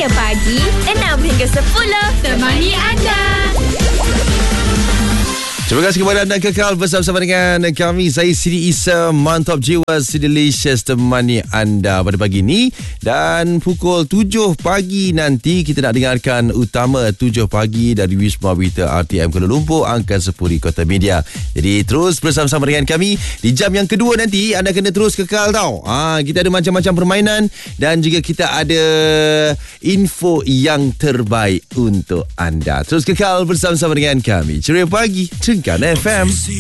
Ceria Pagi 6 hingga 10 temani anda. Terima kasih kepada anda kekal bersama dengan kami. Saya Siti Isa, mantap jiwa, Sidilicious temani anda pada pagi ini. Dan pukul 7 pagi nanti kita nak dengarkan utama 7 pagi dari Wisma Wita RTM Kuala Lumpur, Angkasa Sepuri Kota Media. Jadi terus bersama-sama dengan kami. Di jam yang kedua nanti anda kena terus kekal tau. Kita ada macam-macam permainan dan juga kita ada info yang terbaik untuk anda. Terus kekal bersama-sama dengan kami. Ceria Pagi Cengkan FM.